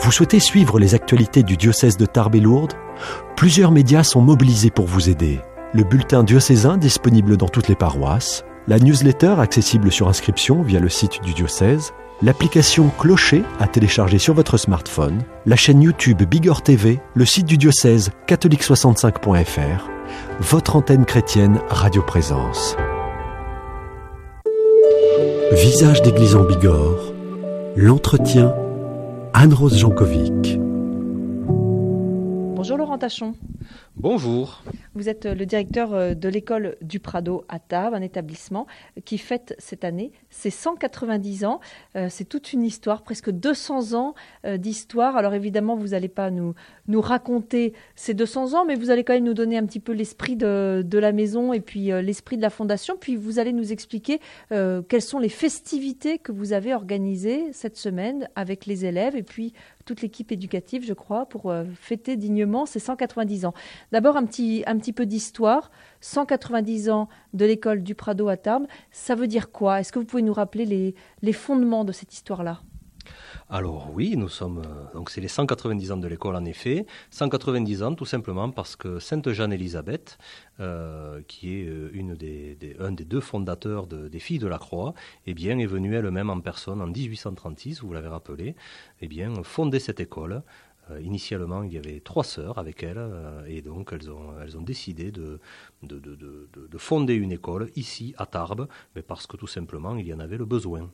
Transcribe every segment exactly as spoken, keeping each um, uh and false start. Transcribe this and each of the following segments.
Vous souhaitez suivre les actualités du diocèse de Tarbes et Lourdes ? Plusieurs médias sont mobilisés pour vous aider. Le bulletin diocésain disponible dans toutes les paroisses, la newsletter accessible sur inscription via le site du diocèse, l'application Clocher à télécharger sur votre smartphone, la chaîne YouTube Bigorre T V, le site du diocèse catholique soixante-cinq point f r, votre antenne chrétienne Radio Présence. Visage d'église en Bigorre, l'entretien Anne-Rose Jankovic. Bonjour Laurent Tachon. Bonjour. Vous êtes le directeur de l'école du Prado à Tarbes, un établissement qui fête cette année ses cent quatre-vingt-dix ans. Euh, c'est toute une histoire, presque deux cents ans euh, d'histoire. Alors évidemment, vous n'allez pas nous, nous raconter ces deux cents ans, mais vous allez quand même nous donner un petit peu l'esprit de, de la maison et puis euh, l'esprit de la fondation. Puis vous allez nous expliquer euh, quelles sont les festivités que vous avez organisées cette semaine avec les élèves et puis toute l'équipe éducative, je crois, pour euh, fêter dignement ces cent quatre-vingt-dix ans. D'abord, un petit, un petit peu d'histoire. cent quatre-vingt-dix ans de l'école du Prado à Tarbes, ça veut dire quoi ? Est-ce que vous pouvez nous rappeler les, les fondements de cette histoire-là ? Alors oui, nous sommes donc c'est les cent quatre-vingt-dix ans de l'école en effet. cent quatre-vingt-dix ans tout simplement parce que Sainte Jeanne-Élisabeth, euh, qui est une des, des, un des deux fondateurs de, des Filles de la Croix, eh bien, est venue elle-même en personne en dix-huit cent trente-six, vous l'avez rappelé, eh bien, fonder cette école. Euh, initialement, il y avait trois sœurs avec elle, euh, et donc elles ont, elles ont décidé de, de, de, de, de fonder une école ici à Tarbes, mais parce que tout simplement il y en avait le besoin.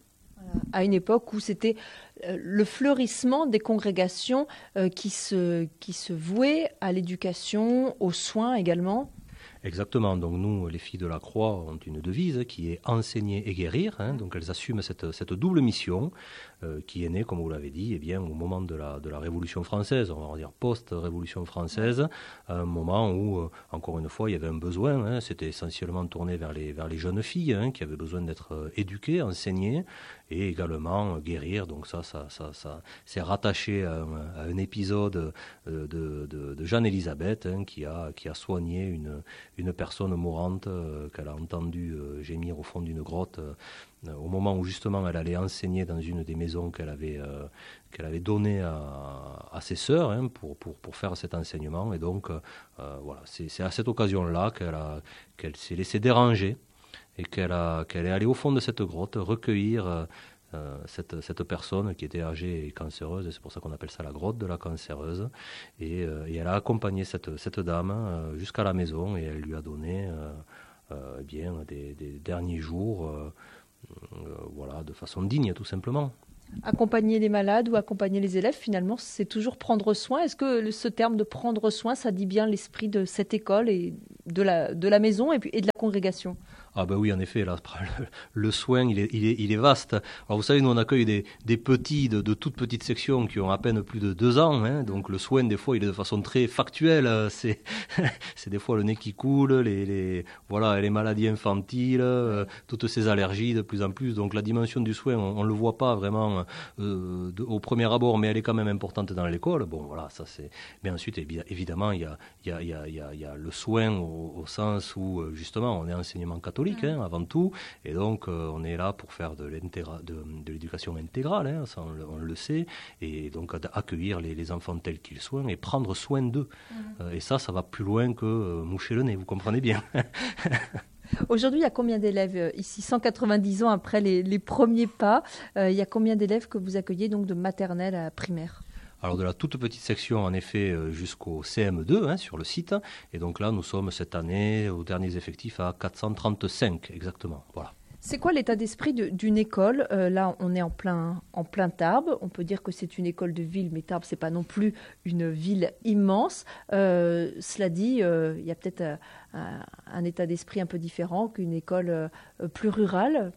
À une époque où c'était le fleurissement des congrégations euh, qui, se, qui se vouaient à l'éducation, aux soins également. Exactement, donc nous, les Filles de la Croix, ont une devise qui est enseigner et guérir, hein, donc elles assument cette, cette double mission euh, qui est née, comme vous l'avez dit, eh bien, au moment de la, de la Révolution française, on va dire post-Révolution française, à un moment où, euh, encore une fois, il y avait un besoin, hein, c'était essentiellement tourné vers les, vers les jeunes filles hein, qui avaient besoin d'être euh, éduquées, enseignées, et également euh, guérir, donc ça, ça, ça, ça c'est rattaché à un, à un épisode euh, de, de, de Jeanne-Élisabeth hein, qui, a, qui a soigné une une personne mourante euh, qu'elle a entendue euh, gémir au fond d'une grotte euh, au moment où justement elle allait enseigner dans une des maisons qu'elle avait, euh, qu'elle avait données à, à ses sœurs hein, pour, pour, pour faire cet enseignement. Et donc euh, voilà, c'est, c'est à cette occasion-là qu'elle, a, qu'elle s'est laissée déranger et qu'elle, a, qu'elle est allée au fond de cette grotte recueillir euh, Euh, cette, cette personne qui était âgée et cancéreuse, et c'est pour ça qu'on appelle ça la grotte de la cancéreuse, et, euh, et elle a accompagné cette, cette dame euh, jusqu'à la maison et elle lui a donné euh, euh, bien des, des derniers jours euh, euh, voilà, de façon digne tout simplement. Accompagner les malades ou accompagner les élèves, finalement, c'est toujours prendre soin. Est-ce que ce terme de prendre soin, ça dit bien l'esprit de cette école et de la, de la maison et, puis, et de la congrégation ? Ah ben oui, en effet, là, le, le soin, il est, il, est, il est vaste. Alors vous savez, nous on accueille des, des petits de, de toutes petites sections qui ont à peine plus de deux ans. Hein, donc le soin, des fois, il est de façon très factuelle. C'est, c'est des fois le nez qui coule, les, les, voilà, les maladies infantiles, euh, toutes ces allergies de plus en plus. Donc la dimension du soin, on ne le voit pas vraiment euh, de, au premier abord, mais elle est quand même importante dans l'école. Bon, voilà, ça c'est... Mais ensuite, évidemment, il y a, il y a, il y a, il y a, il y a le soin au, au sens où, justement, on est enseignement catholique. Hein, avant tout, et donc euh, on est là pour faire de, de, de l'éducation intégrale, hein, ça on le, on le sait, et donc accueillir les, les enfants tels qu'ils sont et prendre soin d'eux. Mmh. Euh, et ça, ça va plus loin que euh, moucher le nez, vous comprenez bien. Aujourd'hui, il y a combien d'élèves ici, cent quatre-vingt-dix ans après les, les premiers pas, euh, il y a combien d'élèves que vous accueillez donc de maternelle à primaire ? Alors de la toute petite section en effet jusqu'au C M deux hein, sur le site, et donc là nous sommes cette année aux derniers effectifs à quatre cent trente-cinq exactement, voilà. C'est quoi l'état d'esprit de, d'une école ? euh, Là, on est en plein, en plein Tarbes. On peut dire que c'est une école de ville, mais Tarbes, c'est pas non plus une ville immense. Euh, cela dit, euh, il y a peut-être euh, un, un état d'esprit un peu différent qu'une école euh, plus rurale.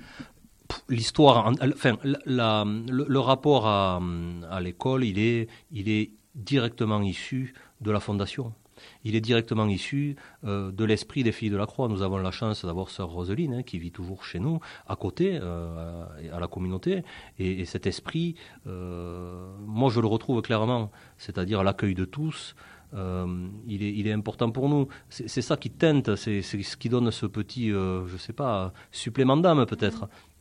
L'histoire, enfin, la, la, le, le rapport à, à l'école, il est, il est directement issu de la fondation. Il est directement issu euh, de l'esprit des Filles de la Croix. Nous avons la chance d'avoir sœur Roseline, hein, qui vit toujours chez nous, à côté, euh, à, à la communauté. Et, et cet esprit, euh, moi je le retrouve clairement, c'est-à-dire l'accueil de tous. Euh, il, est, il est important pour nous. C'est, c'est ça qui teinte, c'est, c'est ce qui donne ce petit, euh, je sais pas, supplément d'âme peut-être.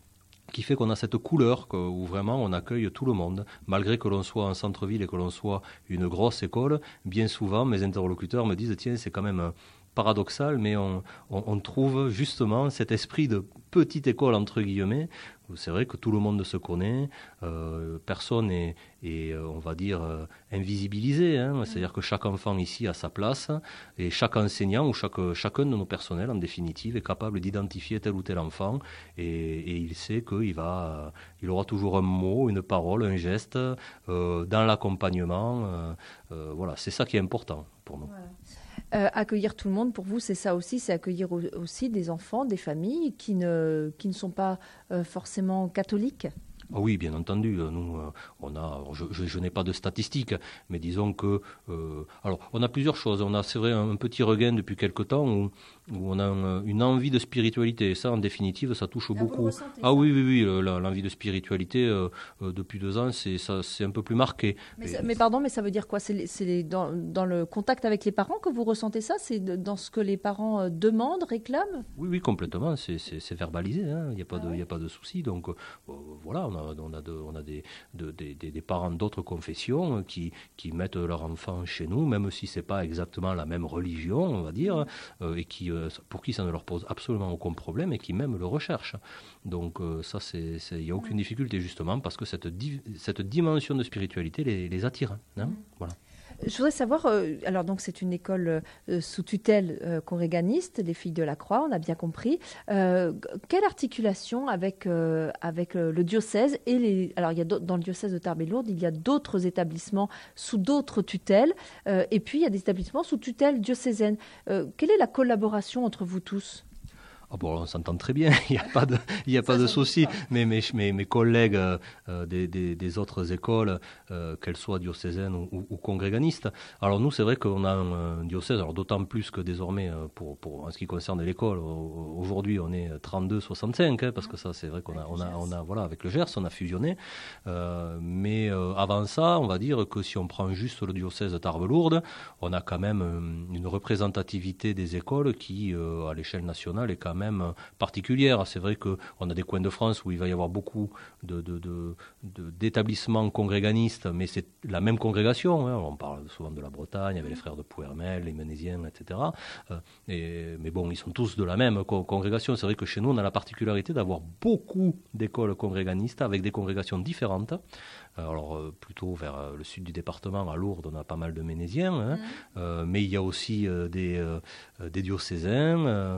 qui fait qu'on a cette couleur où vraiment on accueille tout le monde. Malgré que l'on soit en centre-ville et que l'on soit une grosse école, bien souvent mes interlocuteurs me disent « Tiens, c'est quand même paradoxal, mais on, on, on trouve justement cet esprit de petite école, entre guillemets, où c'est vrai que tout le monde se connaît, euh, personne n'est, est, on va dire, euh, invisibilisé. Hein, c'est-à-dire que chaque enfant ici a sa place et chaque enseignant ou chaque, chacun de nos personnels, en définitive, est capable d'identifier tel ou tel enfant et, et il sait qu'il va, il aura toujours un mot, une parole, un geste euh, dans l'accompagnement. Euh, euh, voilà, c'est ça qui est important pour nous. Voilà. Euh, accueillir tout le monde, pour vous, c'est ça aussi, c'est accueillir au- aussi des enfants, des familles qui ne, qui ne sont pas euh, forcément catholiques. Ah oui, bien entendu. Nous, euh, on a, je, je, je n'ai pas de statistiques, mais disons que, euh, alors, on a plusieurs choses. On a, c'est vrai, un, un petit regain depuis quelque temps où, où on a un, une envie de spiritualité. Et ça, en définitive, ça touche Ah, beaucoup. vous ressentez Ah ça oui, oui, oui. le- la- L'envie de spiritualité euh, euh, depuis deux ans, c'est, ça, c'est un peu plus marqué. Mais, Et- ça- mais pardon, mais ça veut dire quoi? C'est, les- c'est les- dans, dans le contact avec les parents que vous ressentez ça? C'est de- dans ce que les parents euh, demandent, réclament? Oui, oui, complètement. C'est, c'est, c'est verbalisé. hein. Il n'y a pas Ah de, il y ouais. a pas de souci. Donc, euh, voilà, on a, on a, de- on a des, de- des, des- des parents d'autres confessions euh, qui, qui mettent leur enfant chez nous, même si c'est pas exactement la même religion, on va dire, euh, et qui, euh, pour qui ça ne leur pose absolument aucun problème et qui même le recherchent. Donc, euh, ça, c'est, c'est- il n'y a aucune difficulté justement parce que cette, di- cette dimension de spiritualité les, les attire. hein. Voilà. Je voudrais savoir, euh, alors donc c'est une école euh, sous tutelle euh, congréganiste, les Filles de la Croix, on a bien compris. Euh, quelle articulation avec, euh, avec euh, le diocèse et les... Alors il y a d'autres- dans le diocèse de Tarbes et Lourdes, il y a d'autres établissements sous d'autres tutelles, euh, et puis il y a des établissements sous tutelle diocésaine. Euh, quelle est la collaboration entre vous tous? Ah bon, on s'entend très bien, il n'y a pas de, il y a pas Ça, de ça souci. doute pas. Mais mes, mes, mes collègues euh, euh, des, des, des autres écoles, euh, qu'elles soient diocésaines ou, ou, ou congréganistes, alors nous, c'est vrai qu'on a un, un diocèse, alors d'autant plus que désormais, euh, pour, pour, en ce qui concerne l'école, au- aujourd'hui, on est trente-deux soixante-cinq, hein, parce que ça, c'est vrai qu'on a, on a, on a, voilà, avec le Gers, on a fusionné. Euh, mais euh, avant ça, on va dire que si on prend juste le diocèse de Tarbes-Lourdes, on a quand même euh, une représentativité des écoles qui, euh, à l'échelle nationale, est quand même même particulière. C'est vrai qu'on a des coins de France où il va y avoir beaucoup de, de, de, de, d'établissements congréganistes, mais c'est la même congrégation. Hein. On parle souvent de la Bretagne, avec les frères de Pouermel, les Ménésiens, et cetera. Euh, et, mais bon, ils sont tous de la même co- congrégation. C'est vrai que chez nous, on a la particularité d'avoir beaucoup d'écoles congréganistes avec des congrégations différentes. Alors, euh, plutôt vers euh, le sud du département, à Lourdes, on a pas mal de Ménésiens, hein. mmh. euh, mais il y a aussi euh, des, euh, des diocésains. Euh,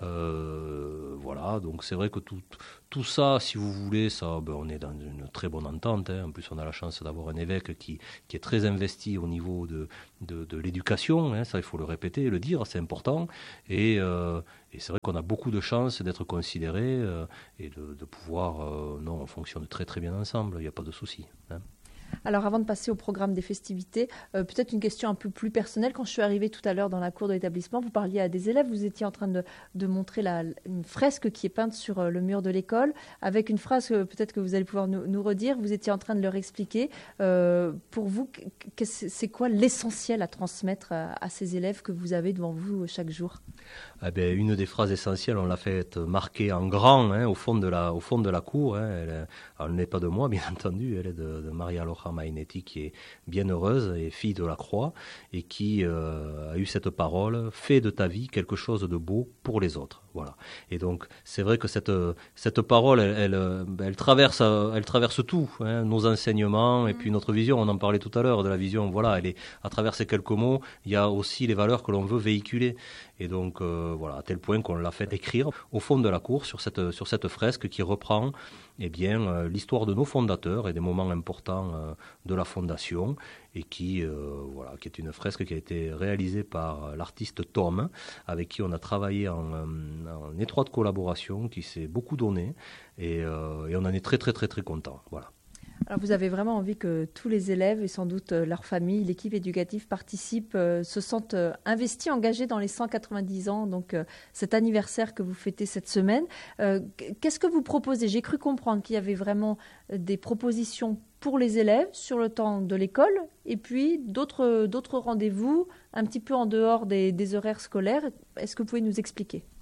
euh, voilà, donc c'est vrai que tout, tout ça, si vous voulez, ça, ben, on est dans une très bonne entente. Hein. En plus, on a la chance d'avoir un évêque qui, qui est très investi au niveau de, de, de l'éducation. Hein. Ça, il faut le répéter, le dire, c'est important. Et, euh, et c'est vrai qu'on a beaucoup de chance d'être considérés euh, et de, de pouvoir... Euh, non, on fonctionne très très bien ensemble, il n'y a pas de souci. Hein. Alors avant de passer au programme des festivités, euh, peut-être une question un peu plus personnelle. Quand je suis arrivée tout à l'heure dans la cour de l'établissement, vous parliez à des élèves, vous étiez en train de, de montrer la, une fresque qui est peinte sur euh, le mur de l'école, avec une phrase que peut-être que vous allez pouvoir nous, nous redire. Vous étiez en train de leur expliquer. Euh, pour vous, que, c'est quoi l'essentiel à transmettre à, à ces élèves que vous avez devant vous chaque jour? Eh bien, une des phrases essentielles, on l'a fait marquer en grand hein, au, fond de la, au fond de la cour. Hein. Elle, elle n'est pas de moi, bien entendu, elle est de, de Maria Loja Mainetti, qui est bien heureuse et fille de la Croix, et qui euh, a eu cette parole, fais de ta vie quelque chose de beau pour les autres. Voilà. Et donc, c'est vrai que cette, cette parole, elle, elle, elle, traverse, elle traverse tout, hein, nos enseignements et puis notre vision. On en parlait tout à l'heure de la vision. Voilà, elle est, à travers ces quelques mots, il y a aussi les valeurs que l'on veut véhiculer. Et donc, euh, voilà, à tel point qu'on l'a fait écrire au fond de la cour sur cette, sur cette fresque qui reprend eh bien, euh, l'histoire de nos fondateurs et des moments importants euh, de la fondation et qui, euh, voilà, qui est une fresque qui a été réalisée par l'artiste Tom, avec qui on a travaillé en, en étroite collaboration, qui s'est beaucoup donné et, euh, et on en est très très très très content. Voilà. Alors vous avez vraiment envie que tous les élèves et sans doute leur famille, l'équipe éducative participent, euh, se sentent euh, investis, engagés dans les cent quatre-vingt-dix ans, donc euh, cet anniversaire que vous fêtez cette semaine. Euh, qu'est-ce que vous proposez? J'ai cru comprendre qu'il y avait vraiment des propositions pour les élèves sur le temps de l'école et puis d'autres, d'autres rendez-vous un petit peu en dehors des, des horaires scolaires. Est-ce que vous pouvez nous expliquer?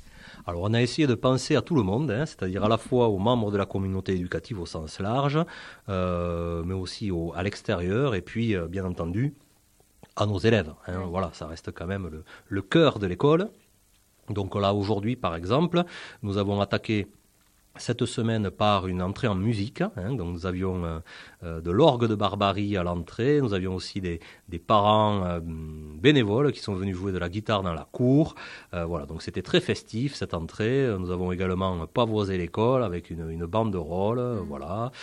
Alors on a essayé de penser à tout le monde, hein, c'est-à-dire à la fois aux membres de la communauté éducative au sens large, euh, mais aussi au, à l'extérieur, et puis euh, bien entendu à nos élèves. Hein, oui. Voilà, ça reste quand même le, le cœur de l'école. Donc là aujourd'hui par exemple, nous avons attaqué cette semaine par une entrée en musique, hein, donc nous avions euh, euh, de l'orgue de Barbarie à l'entrée, nous avions aussi des, des parents euh, bénévoles qui sont venus jouer de la guitare dans la cour, euh, voilà, donc c'était très festif cette entrée. Nous avons également pavoisé l'école avec une, une banderole, mmh. voilà,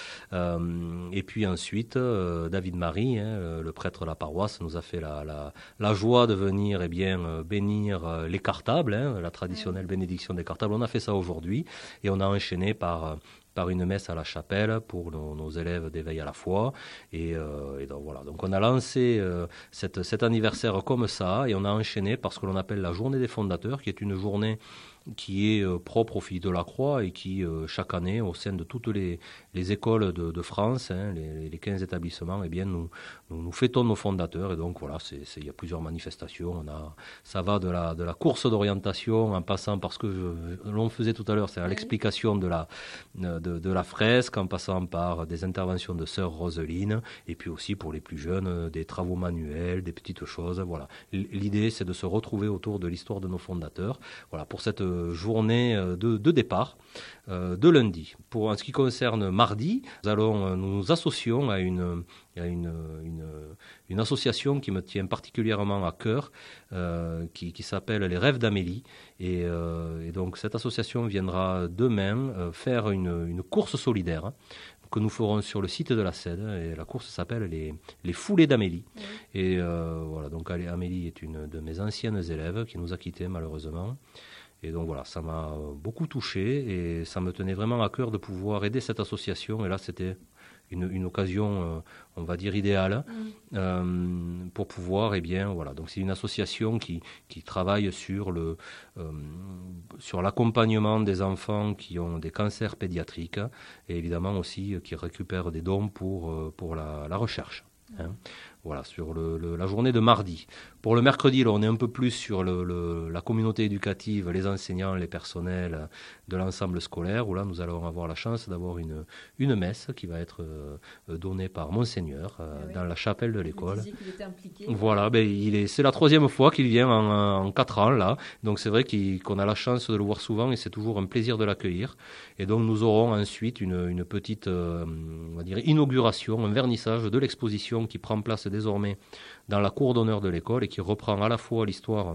euh, et puis ensuite euh, David Marie, hein, le prêtre de la paroisse, nous a fait la, la, la joie de venir eh bien, euh, bénir euh, les cartables, hein, la traditionnelle mmh. bénédiction des cartables. On a fait ça aujourd'hui et on a enchaîné par, par une messe à la chapelle pour nos, nos élèves d'éveil à la foi. Et, euh, et donc voilà. Donc on a lancé euh, cette, cet anniversaire comme ça et on a enchaîné par ce que l'on appelle la journée des fondateurs, qui est une journée qui est euh, propre aux filles de la Croix et qui, euh, chaque année, au sein de toutes les, les écoles de, de France, hein, les, les quinze établissements, eh bien, nous, nous, nous fêtons nos fondateurs. Et donc, voilà, c'est, c'est, il y a plusieurs manifestations. On a, ça va de la, de la course d'orientation en passant par ce que je, l'on faisait tout à l'heure, c'est à l'explication de la, de, de la fresque, en passant par des interventions de sœur Roseline, et puis aussi pour les plus jeunes, des travaux manuels, des petites choses. Voilà. L'idée, c'est de se retrouver autour de l'histoire de nos fondateurs. Voilà, pour cette journée de, de départ euh, de lundi. Pour en ce qui concerne mardi, nous allons nous, nous associons à une, à une, une, une association qui me tient particulièrement à cœur, euh, qui, qui s'appelle Les Rêves d'Amélie. Et, euh, et donc cette association viendra demain euh, faire une, une course solidaire que nous ferons sur le site de la C E D, et la course s'appelle les, les Foulées d'Amélie. Oui. Et euh, voilà, donc Amélie est une de mes anciennes élèves qui nous a quittés malheureusement. Et donc voilà, ça m'a beaucoup touché et ça me tenait vraiment à cœur de pouvoir aider cette association. Et là, c'était une, une occasion, euh, on va dire, idéale mmh. euh, pour pouvoir, eh bien, voilà. Donc c'est une association qui, qui travaille sur, le, euh, sur l'accompagnement des enfants qui ont des cancers pédiatriques et évidemment aussi euh, qui récupèrent des dons pour, euh, pour la, la recherche. Mmh. Hein. Voilà, sur le, le, la journée de mardi. Pour le mercredi, là, on est un peu plus sur le, le, la communauté éducative, les enseignants, les personnels de l'ensemble scolaire, où là, nous allons avoir la chance d'avoir une, une messe qui va être euh, donnée par Monseigneur euh, oui. dans la chapelle de l'école. Vous disiez qu'il était impliqué. Voilà, ben, il est, c'est la troisième fois qu'il vient en, en quatre ans, là. Donc c'est vrai qu'il, qu'on a la chance de le voir souvent et c'est toujours un plaisir de l'accueillir. Et donc nous aurons ensuite une, une petite euh, on va dire, inauguration, un vernissage de l'exposition qui prend place désormais dans la cour d'honneur de l'école et qui reprend à la fois l'histoire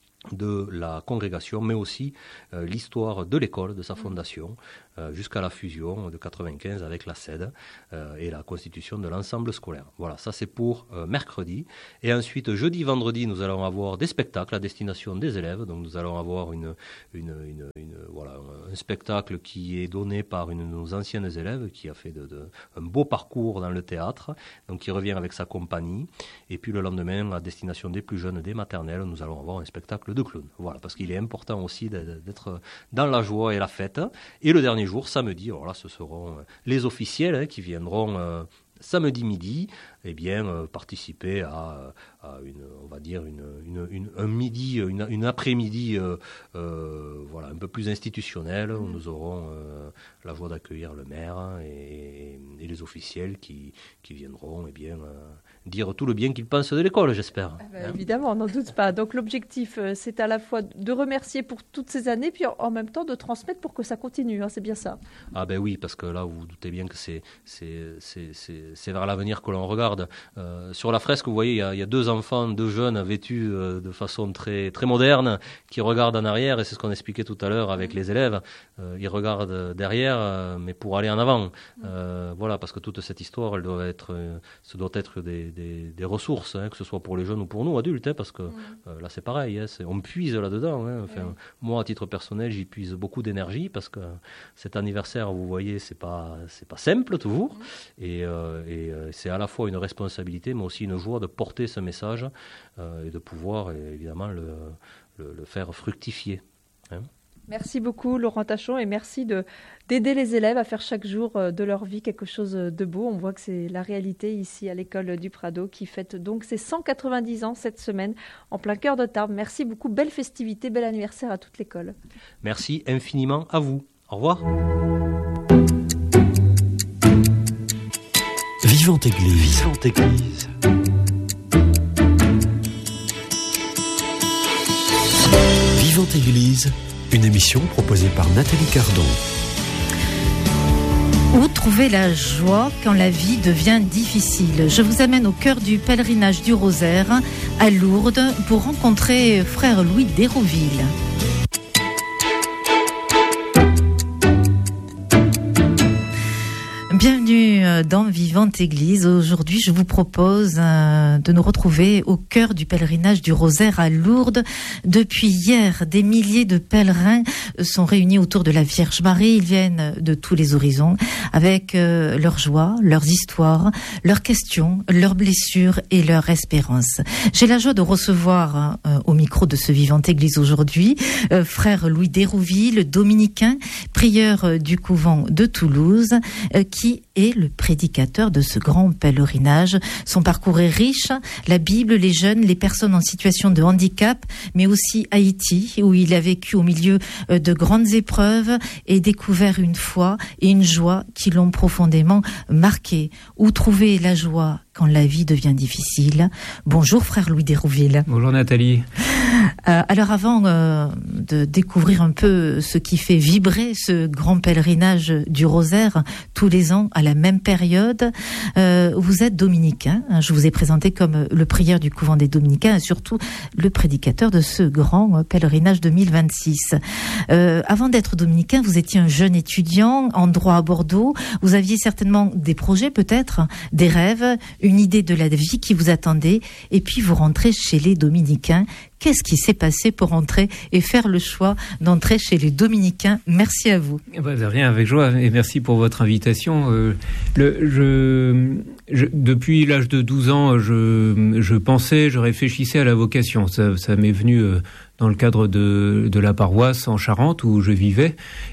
de la congrégation, mais aussi euh, l'histoire de l'école, de sa fondation, euh, jusqu'à la fusion de quatre-vingt-quinze avec la C E D euh, et la constitution de l'ensemble scolaire. Voilà, ça c'est pour euh, mercredi. Et ensuite, jeudi, vendredi, nous allons avoir des spectacles à destination des élèves. Donc nous allons avoir une, une, une, une, voilà, un spectacle qui est donné par une de nos anciennes élèves qui a fait de, de, un beau parcours dans le théâtre, donc qui revient avec sa compagnie. Et puis le lendemain, à destination des plus jeunes, des maternelles, nous allons avoir un spectacle de clown. Voilà, parce qu'il est important aussi d'être dans la joie et la fête. Et le dernier jour, samedi, alors là, ce seront les officiels hein, qui viendront euh, samedi midi, eh bien, euh, participer à, à une, on va dire, une, une, une, un midi, une, une après-midi, euh, euh, voilà, un peu plus institutionnel, où nous aurons euh, la joie d'accueillir le maire et, et les officiels qui, qui viendront, eh bien, euh, dire tout le bien qu'ils pensent de l'école, j'espère. Ah ben, hein. Évidemment, on n'en doute pas. Donc l'objectif, euh, c'est à la fois de remercier pour toutes ces années, puis en, en même temps de transmettre pour que ça continue. Hein, c'est bien ça. Ah ben oui, parce que là, vous vous doutez bien que c'est, c'est, c'est, c'est, c'est vers l'avenir que l'on regarde. Euh, sur la fresque, vous voyez, il y a, il y a deux enfants, deux jeunes vêtus euh, de façon très, très moderne, qui regardent en arrière, et c'est ce qu'on expliquait tout à l'heure avec mmh. les élèves. Euh, ils regardent derrière, euh, mais pour aller en avant. Mmh. Euh, voilà, parce que toute cette histoire, elle doit être, euh, ce doit être des Des, des ressources, hein, que ce soit pour les jeunes ou pour nous, adultes, hein, parce que mmh. euh, là c'est pareil, hein, c'est, on puise là-dedans. Hein, enfin, mmh. Moi, à titre personnel, j'y puise beaucoup d'énergie parce que cet anniversaire, vous voyez, c'est pas, c'est pas simple toujours. Mmh. Et, euh, et euh, c'est à la fois une responsabilité, mais aussi une joie de porter ce message euh, et de pouvoir, évidemment, le, le, le faire fructifier. Hein. Merci beaucoup Laurent Tachon et merci de, d'aider les élèves à faire chaque jour de leur vie quelque chose de beau. On voit que c'est la réalité ici à l'école du Prado qui fête donc ses cent quatre-vingt-dix ans cette semaine en plein cœur de Tarbes. Merci beaucoup, belle festivité, bel anniversaire à toute l'école. Merci infiniment à vous. Au revoir. Vivante Église. Vivante Église. Vivante Église, une émission proposée par Nathalie Cardon. Où trouver la joie quand la vie devient difficile? Je vous amène au cœur du pèlerinage du Rosaire à Lourdes pour rencontrer frère Louis d'Hérouville. Bienvenue dans Vivante Église. Aujourd'hui, je vous propose de nous retrouver au cœur du pèlerinage du Rosaire à Lourdes. Depuis hier, des milliers de pèlerins sont réunis autour de la Vierge Marie. Ils viennent de tous les horizons avec leurs joies, leurs histoires, leurs questions, leurs blessures et leurs espérances. J'ai la joie de recevoir au micro de ce Vivante Église aujourd'hui frère Louis d'Hérouville, dominicain, prieur du couvent de Toulouse, qui est le prédicateur de ce grand pèlerinage. Son parcours est riche, la Bible, les jeunes, les personnes en situation de handicap, mais aussi Haïti, où il a vécu au milieu de grandes épreuves et découvert une foi et une joie qui l'ont profondément marqué. Où trouver la joie quand la vie devient difficile? Bonjour frère Louis d'Hérouville. Bonjour Nathalie. Euh, alors avant euh, de découvrir un peu ce qui fait vibrer ce grand pèlerinage du Rosaire tous les ans à la même période, euh, vous êtes dominicain. Je vous ai présenté comme le prieur du couvent des dominicains et surtout le prédicateur de ce grand pèlerinage deux mille vingt-six. Euh, avant d'être dominicain, vous étiez un jeune étudiant en droit à Bordeaux. Vous aviez certainement des projets peut-être, des rêves, une idée de la vie qui vous attendait et puis vous rentrez chez les dominicains. Qu'est-ce qui s'est passé pour entrer et faire le choix d'entrer chez les Dominicains? Merci à vous. Eh ben, de rien, avec joie, et merci pour votre invitation. Euh, le, je, je, depuis l'âge de douze ans, je, je pensais, je réfléchissais à la vocation. Ça, ça m'est venu euh, dans le cadre de, de la paroisse en Charente où je vivais,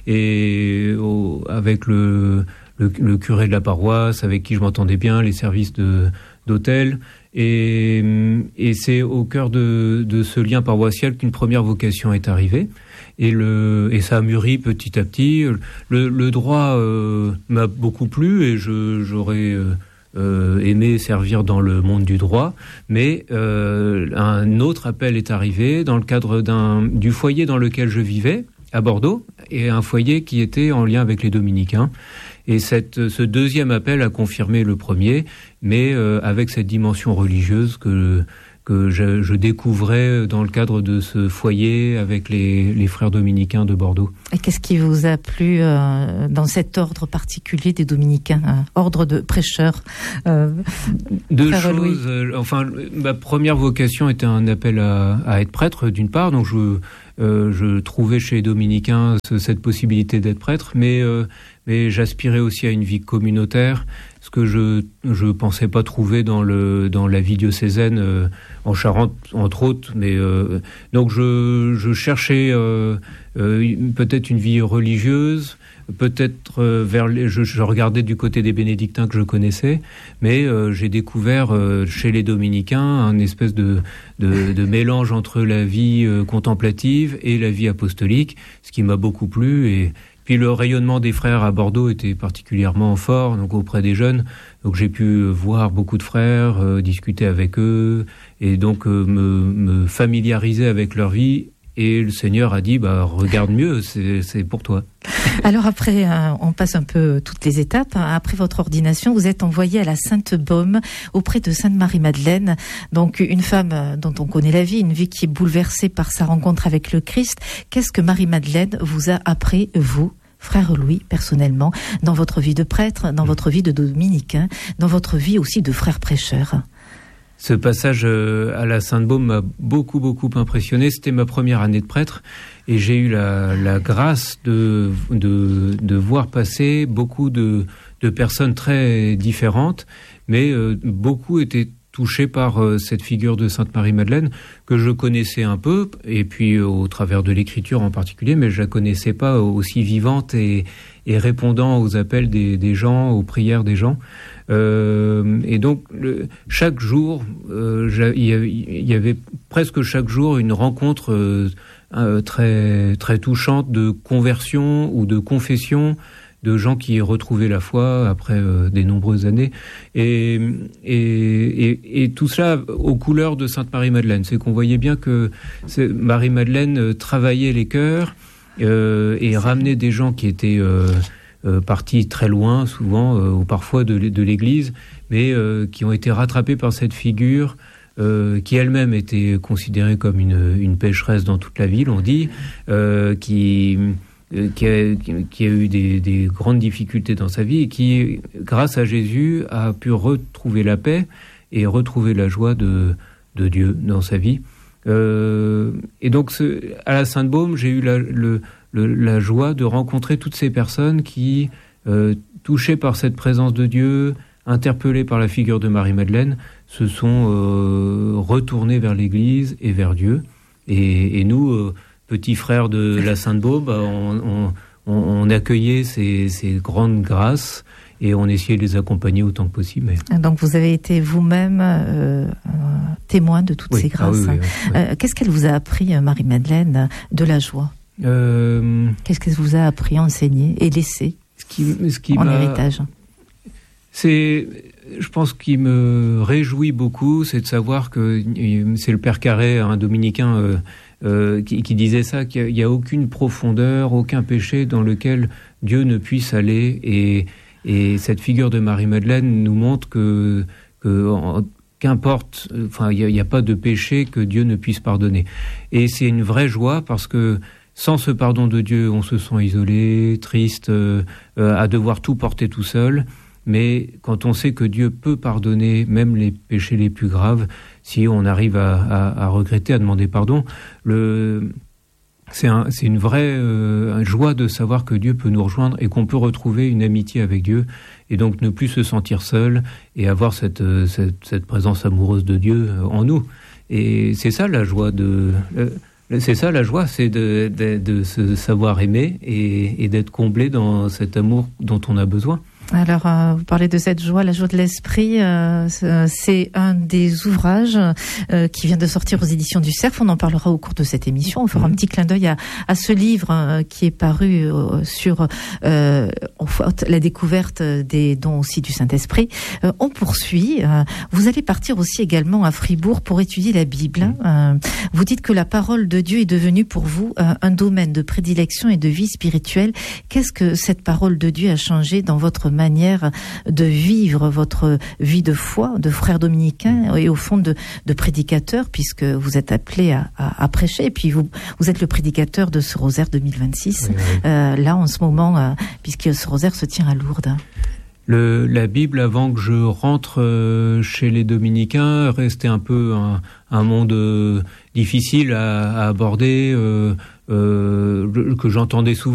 et au, avec le, le, le curé de la paroisse, avec qui je m'entendais bien, les services de, d'hôtel. Et, et c'est au cœur de, de ce lien paroissial qu'une première vocation est arrivée. Et, le, et ça a mûri petit à petit. Le, le droit euh, m'a beaucoup plu et je, j'aurais euh, aimé servir dans le monde du droit. Mais euh, un autre appel est arrivé dans le cadre d'un, du foyer dans lequel je vivais, à Bordeaux, et un foyer qui était en lien avec les Dominicains. Et cette, ce deuxième appel a confirmé le premier, mais euh, avec cette dimension religieuse que, que je, je découvrais dans le cadre de ce foyer avec les, les frères dominicains de Bordeaux. Et qu'est-ce qui vous a plu euh, dans cet ordre particulier des dominicains, euh, ordre de prêcheurs euh, Deux choses. Euh, enfin, ma première vocation était un appel à, à être prêtre, d'une part, donc je... Euh, je trouvais chez les dominicains ce, cette possibilité d'être prêtre, mais, euh, mais j'aspirais aussi à une vie communautaire, ce que je je pensais pas trouver dans le dans la vie diocésaine euh, en Charente entre autres. Mais euh, donc je je cherchais euh, euh, peut-être une vie religieuse, peut-être euh, vers les, je, je regardais du côté des bénédictins que je connaissais, mais euh, j'ai découvert euh, chez les dominicains un espèce de de, de mélange entre la vie euh, contemplative et la vie apostolique, ce qui m'a beaucoup plu. Et puis le rayonnement des frères à Bordeaux était particulièrement fort, donc auprès des jeunes. Donc j'ai pu voir beaucoup de frères, euh, discuter avec eux, et donc euh, me, me familiariser avec leur vie. Et le Seigneur a dit, bah, regarde mieux, c'est, c'est pour toi. Alors après, euh, on passe un peu toutes les étapes. Après votre ordination, vous êtes envoyé à la Sainte-Baume auprès de Sainte Marie-Madeleine. Donc une femme dont on connaît la vie, une vie qui est bouleversée par sa rencontre avec le Christ. Qu'est-ce que Marie-Madeleine vous a appris, vous, frère Louis, personnellement, dans votre vie de prêtre, dans votre vie de dominicain, dans votre vie aussi de frère prêcheur? Ce passage à la Sainte-Baume m'a beaucoup, beaucoup impressionné. C'était ma première année de prêtre et j'ai eu la, la grâce de, de, de voir passer beaucoup de, de personnes très différentes, mais euh, beaucoup étaient touché par euh, cette figure de Sainte Marie-Madeleine que je connaissais un peu, et puis euh, au travers de l'écriture en particulier, mais je la connaissais pas aussi vivante et, et répondant aux appels des, des gens, aux prières des gens. Euh, et donc le, chaque jour, euh, il y, y avait presque chaque jour une rencontre euh, euh, très très touchante de conversion ou de confession, de gens qui retrouvaient la foi après euh, des nombreuses années, et, et, et, et tout cela aux couleurs de Sainte Marie-Madeleine. C'est qu'on voyait bien que Marie-Madeleine euh, travaillait les cœurs euh, et ramenait des gens qui étaient euh, euh, partis très loin, souvent, euh, ou parfois de, de l'Église, mais euh, qui ont été rattrapés par cette figure euh, qui elle-même était considérée comme une, une pécheresse dans toute la ville, on dit, euh, qui... Qui a, qui a eu des, des grandes difficultés dans sa vie et qui, grâce à Jésus, a pu retrouver la paix et retrouver la joie de, de Dieu dans sa vie. Euh, et donc, ce, à la Sainte-Baume, j'ai eu la, le, le, la joie de rencontrer toutes ces personnes qui, euh, touchées par cette présence de Dieu, interpellées par la figure de Marie-Madeleine, se sont euh, retournées vers l'Église et vers Dieu. Et, et nous... Euh, petits frères de la Sainte-Baume, on, on, on accueillait ces, ces grandes grâces et on essayait de les accompagner autant que possible. Mais... Donc vous avez été vous-même euh, témoin de toutes oui. ces grâces. Ah oui, oui, oui. Euh, qu'est-ce qu'elle vous a appris, Marie-Madeleine, de la joie euh... Qu'est-ce qu'elle vous a appris, enseigné et laissé ce qui, ce qui en m'a... héritage? C'est, je pense, qu'il me réjouit beaucoup, c'est de savoir que c'est le Père Carré, un dominicain, euh, euh, qui, qui disait ça, qu'il n'y a, a aucune profondeur, aucun péché dans lequel Dieu ne puisse aller. Et, et cette figure de Marie-Madeleine nous montre que, que en, qu'importe, enfin, il n'y a, a pas de péché que Dieu ne puisse pardonner. Et c'est une vraie joie parce que sans ce pardon de Dieu, on se sent isolé, triste, euh, euh, à devoir tout porter tout seul. Mais quand on sait que Dieu peut pardonner même les péchés les plus graves, si on arrive à, à, à regretter, à demander pardon, le, c'est, un, c'est une vraie euh, joie de savoir que Dieu peut nous rejoindre et qu'on peut retrouver une amitié avec Dieu et donc ne plus se sentir seul et avoir cette, cette, cette présence amoureuse de Dieu en nous. Et c'est ça la joie de... Euh, c'est ça la joie, c'est de, de, de se savoir aimer et, et d'être comblé dans cet amour dont on a besoin. Alors, euh, vous parlez de cette joie, la joie de l'esprit, euh, c'est un des ouvrages euh, qui vient de sortir aux éditions du Cerf. On en parlera au cours de cette émission. On fera mmh. un petit clin d'œil à, à ce livre euh, qui est paru euh, sur euh, la découverte des dons aussi du Saint-Esprit. Euh, on poursuit. Euh, vous allez partir aussi également à Fribourg pour étudier la Bible. Mmh. Euh, vous dites que la parole de Dieu est devenue pour vous euh, un domaine de prédilection et de vie spirituelle. Qu'est-ce que cette parole de Dieu a changé dans votre manière de vivre votre vie de foi, de frère dominicain et au fond de, de prédicateur, puisque vous êtes appelé à, à, à prêcher, et puis vous, vous êtes le prédicateur de ce rosaire deux mille vingt-six, oui, oui. Euh, là en ce moment, euh, puisque ce rosaire se tient à Lourdes. Le, la Bible, avant que je rentre euh, chez les dominicains, restait un peu un, un monde euh, difficile à, à aborder, euh, euh, que j'entendais souvent.